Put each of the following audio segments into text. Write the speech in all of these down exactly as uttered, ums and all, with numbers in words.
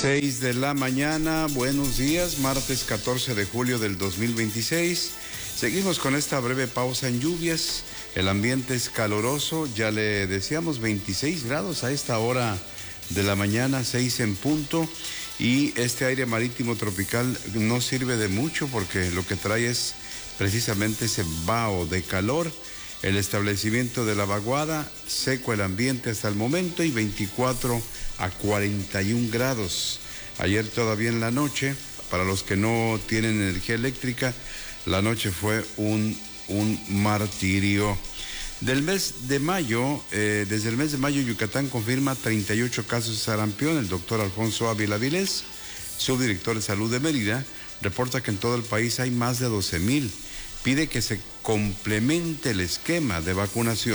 Seis de la mañana, buenos días, martes catorce de julio del dos mil veintiséis. Seguimos con esta breve pausa en lluvias. El ambiente es caluroso, ya le decíamos veintiséis grados a esta hora de la mañana, seis en punto. Y este aire marítimo tropical no sirve de mucho porque lo que trae es precisamente ese vaho de calor. El establecimiento de la vaguada, seco el ambiente hasta el momento y veinticuatro a cuarenta y un grados. Ayer todavía en la noche, para los que no tienen energía eléctrica, la noche fue un, un martirio. Del mes de mayo, eh, desde el mes de mayo, Yucatán confirma treinta y ocho casos de sarampión. El doctor Alfonso Ávila Vilés, subdirector de salud de Mérida, reporta que en todo el país hay más de doce mil. Pide que se complemente el esquema de vacunación.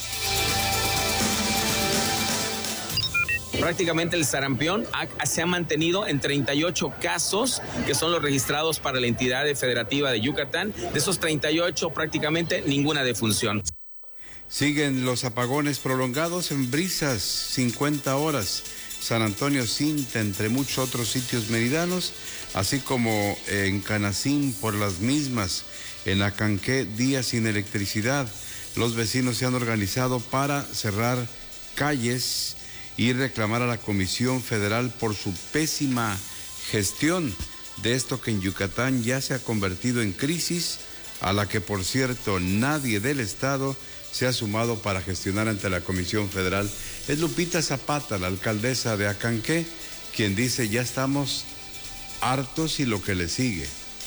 Prácticamente el sarampión ha, se ha mantenido en treinta y ocho casos, que son los registrados para la entidad federativa de Yucatán. De esos treinta y ocho, prácticamente ninguna defunción. Siguen los apagones prolongados en Brisas, cincuenta horas. San Antonio Cinta, entre muchos otros sitios meridanos, así como en Canacín por las mismas. En Acanqué, días sin electricidad. Los vecinos se han organizado para cerrar calles y reclamar a la Comisión Federal por su pésima gestión de esto que en Yucatán ya se ha convertido en crisis, a la que, por cierto, nadie del Estado se ha sumado para gestionar ante la Comisión Federal. Es Lupita Zapata, la alcaldesa de Acanqué, quien dice: ya estamos hartos y lo que le sigue.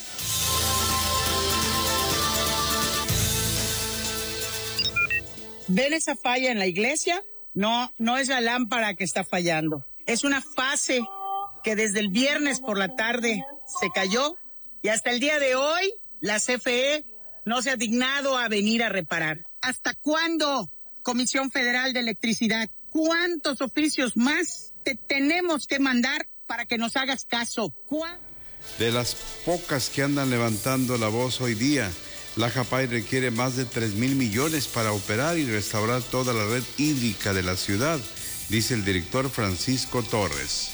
¿Ven esa falla en la iglesia? No, no es la lámpara que está fallando. Es una fase que desde el viernes por la tarde se cayó y hasta el día de hoy la C F E no se ha dignado a venir a reparar. ¿Hasta cuándo, Comisión Federal de Electricidad? ¿Cuántos oficios más te tenemos que mandar para que nos hagas caso? ¿Cuán... De las pocas que andan levantando la voz hoy día, la Japay requiere más de tres mil millones para operar y restaurar toda la red hídrica de la ciudad, dice el director Francisco Torres.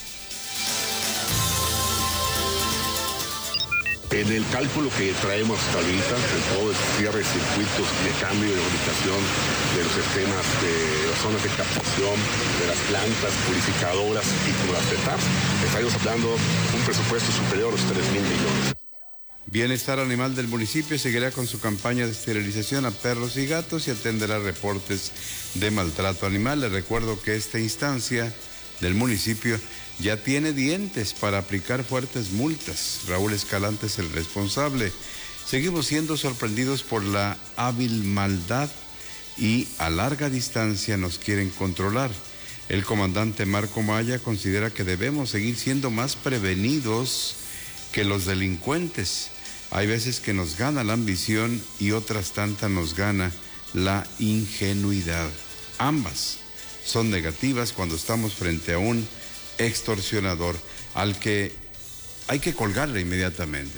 En el cálculo que traemos hasta ahorita, en todo el cierre de circuitos de cambio de ubicación de los sistemas de las zonas de captación, de las plantas purificadoras y como las petas, estamos hablando de un presupuesto superior a los tres mil millones. Bienestar Animal del municipio seguirá con su campaña de esterilización a perros y gatos y atenderá reportes de maltrato animal. Les recuerdo que esta instancia del municipio ya tiene dientes para aplicar fuertes multas. Raúl Escalante es el responsable. Seguimos siendo sorprendidos por la hábil maldad y a larga distancia nos quieren controlar. El comandante Marco Maya considera que debemos seguir siendo más prevenidos que los delincuentes. Hay veces que nos gana la ambición y otras tantas nos gana la ingenuidad. Ambas son negativas cuando estamos frente a un extorsionador al que hay que colgarle inmediatamente.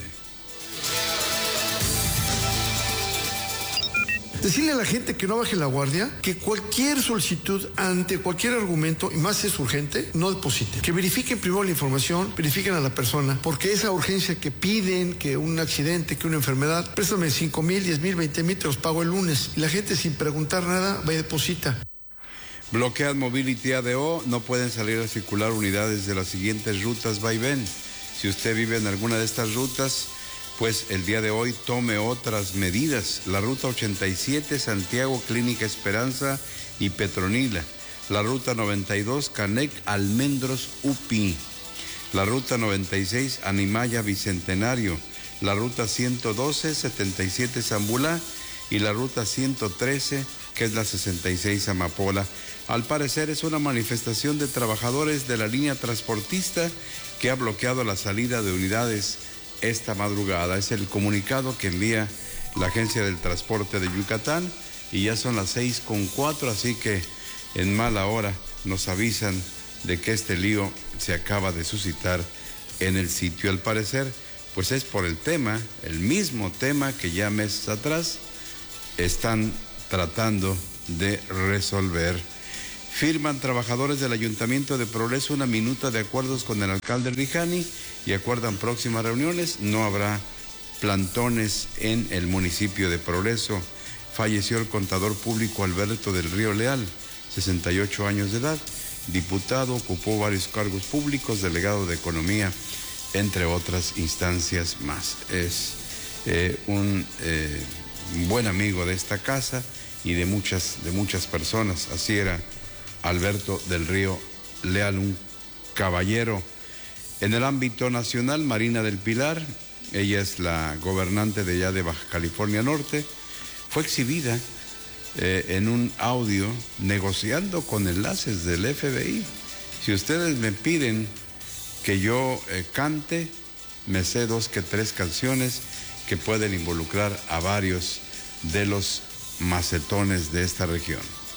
Decirle a la gente que no baje la guardia, que cualquier solicitud ante cualquier argumento, y más si es urgente, no deposite. Que verifiquen primero la información, verifiquen a la persona, porque esa urgencia que piden, que un accidente, que una enfermedad, préstame cinco mil, diez mil, veinte mil, te los pago el lunes. Y la gente sin preguntar nada va y deposita. Bloquean Mobility A D O, no pueden salir a circular unidades de las siguientes rutas va y ven. Si usted vive en alguna de estas rutas, pues el día de hoy tome otras medidas. La ruta ochenta y siete, Santiago, Clínica Esperanza y Petronila. La ruta noventa y dos, Canec, Almendros, Upi. La ruta noventa y seis, Animaya, Bicentenario. La ruta ciento doce, setenta y siete, Zambulá. Y la ruta ciento trece, que es la sesenta y seis, Amapola. Al parecer es una manifestación de trabajadores de la línea transportista que ha bloqueado la salida de unidades esta madrugada. Es el comunicado que envía la Agencia del Transporte de Yucatán y ya son las seis con cuatro, así que en mala hora nos avisan de que este lío se acaba de suscitar en el sitio. Al parecer, pues es por el tema, el mismo tema que ya meses atrás están tratando de resolver. Firman trabajadores del Ayuntamiento de Progreso una minuta de acuerdos con el alcalde Rijani y acuerdan próximas reuniones. No habrá plantones en el municipio de Progreso. Falleció el contador público Alberto del Río Leal, sesenta y ocho años de edad, diputado, ocupó varios cargos públicos, delegado de Economía, entre otras instancias más. Es eh, un eh, buen amigo de esta casa y de muchas, de muchas personas. Así era Alberto del Río Leal, un caballero. En el ámbito nacional, Marina del Pilar, ella es la gobernante de allá de Baja California Norte, fue exhibida eh, en un audio negociando con enlaces del F B I. Si ustedes me piden que yo eh, cante, me sé dos que tres canciones que pueden involucrar a varios de los macetones de esta región.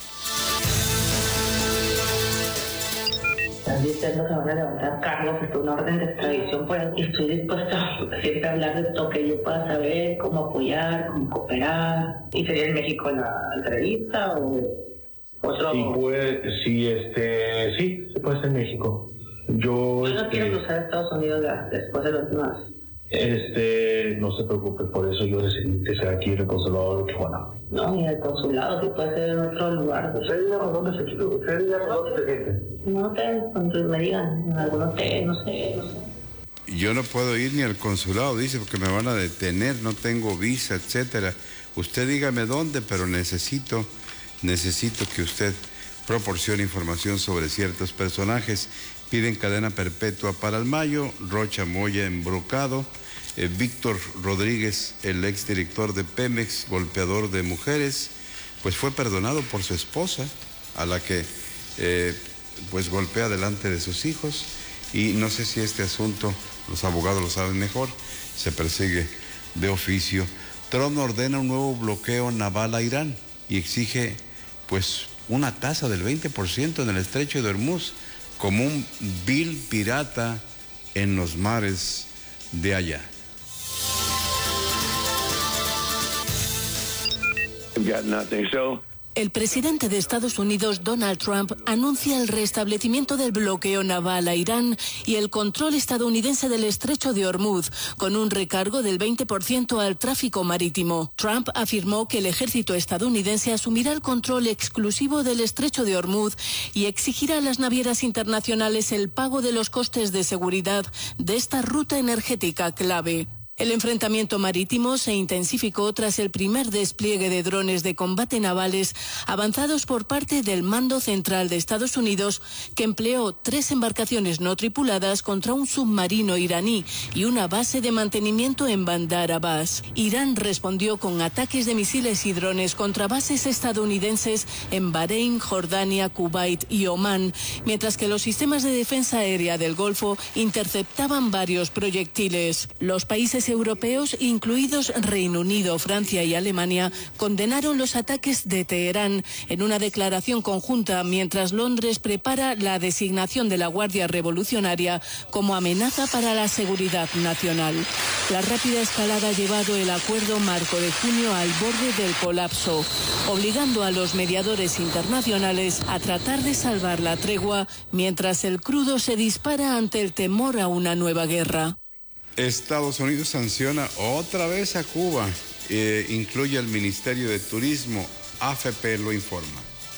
Están diciendo que van a levantar cargos, es una orden de extradición, pues estoy dispuesta siempre a hablar de lo que yo pueda saber, cómo apoyar, cómo cooperar. ¿Y sería en México la entrevista o otro? Sí, puede, sí, este, sí, se puede hacer en México. Yo, Yo no este, quiero cruzar a Estados Unidos después de la última vez. Este, no se preocupe, por eso yo decidí que sea aquí en el consulado de Tijuana. No, ni el consulado, si puede ser en otro lugar. ¿Usted diga dónde se quiere? ¿Usted diga dónde se quiere? No sé, cuando me digan, en algún hotel, no sé, no sé. Yo no puedo ir ni al consulado, dice, porque me van a detener, no tengo visa, etcétera. Usted dígame dónde, pero necesito, necesito que usted proporcione información sobre ciertos personajes. Piden cadena perpetua para el Mayo, Rocha Moya embrocado, eh, Víctor Rodríguez, el exdirector de Pemex, golpeador de mujeres, pues fue perdonado por su esposa, a la que eh, pues golpea delante de sus hijos, y no sé si este asunto, los abogados lo saben mejor, se persigue de oficio. Trump ordena un nuevo bloqueo naval a Irán y exige pues una tasa del veinte por ciento en el estrecho de Hormuz, como un vil pirata en los mares de allá. El presidente de Estados Unidos, Donald Trump, anuncia el restablecimiento del bloqueo naval a Irán y el control estadounidense del estrecho de Hormuz, con un recargo del veinte por ciento al tráfico marítimo. Trump afirmó que el ejército estadounidense asumirá el control exclusivo del estrecho de Hormuz y exigirá a las navieras internacionales el pago de los costes de seguridad de esta ruta energética clave. El enfrentamiento marítimo se intensificó tras el primer despliegue de drones de combate navales avanzados por parte del Mando Central de Estados Unidos, que empleó tres embarcaciones no tripuladas contra un submarino iraní y una base de mantenimiento en Bandar Abbas. Irán respondió con ataques de misiles y drones contra bases estadounidenses en Bahrein, Jordania, Kuwait y Omán, mientras que los sistemas de defensa aérea del Golfo interceptaban varios proyectiles. Los países europeos, incluidos Reino Unido, Francia y Alemania, condenaron los ataques de Teherán en una declaración conjunta, mientras Londres prepara la designación de la Guardia Revolucionaria como amenaza para la seguridad nacional. La rápida escalada ha llevado el acuerdo marco de junio al borde del colapso, obligando a los mediadores internacionales a tratar de salvar la tregua, mientras el crudo se dispara ante el temor a una nueva guerra. Estados Unidos sanciona otra vez a Cuba, eh, incluye al Ministerio de Turismo, A F P lo informa.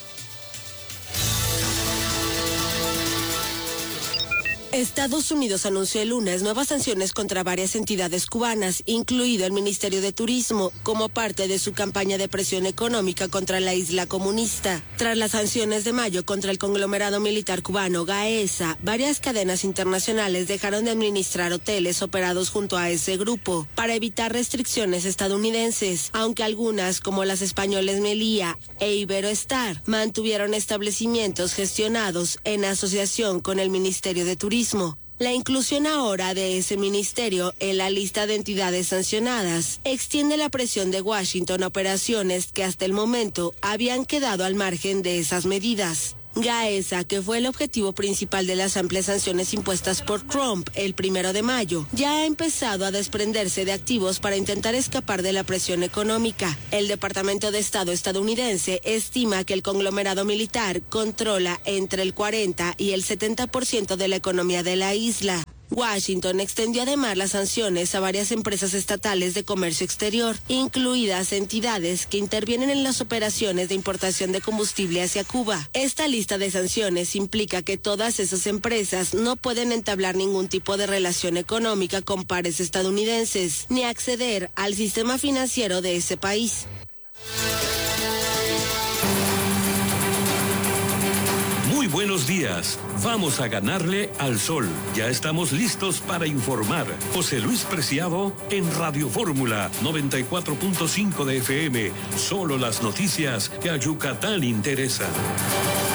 Estados Unidos anunció el lunes nuevas sanciones contra varias entidades cubanas, incluido el Ministerio de Turismo, como parte de su campaña de presión económica contra la isla comunista. Tras las sanciones de mayo contra el conglomerado militar cubano Gaesa, varias cadenas internacionales dejaron de administrar hoteles operados junto a ese grupo para evitar restricciones estadounidenses, aunque algunas, como las españoles Melía e Iberoestar, mantuvieron establecimientos gestionados en asociación con el Ministerio de Turismo. La inclusión ahora de ese ministerio en la lista de entidades sancionadas extiende la presión de Washington a operaciones que hasta el momento habían quedado al margen de esas medidas. Gaesa, que fue el objetivo principal de las amplias sanciones impuestas por Trump el primero de mayo, ya ha empezado a desprenderse de activos para intentar escapar de la presión económica. El Departamento de Estado estadounidense estima que el conglomerado militar controla entre el cuarenta y el setenta por ciento de la economía de la isla. Washington extendió además las sanciones a varias empresas estatales de comercio exterior, incluidas entidades que intervienen en las operaciones de importación de combustible hacia Cuba. Esta lista de sanciones implica que todas esas empresas no pueden entablar ningún tipo de relación económica con pares estadounidenses, ni acceder al sistema financiero de ese país. Muy buenos días. Vamos a ganarle al sol. Ya estamos listos para informar. José Luis Preciado en Radio Fórmula noventa y cuatro punto cinco de F M. Solo las noticias que a Yucatán interesan.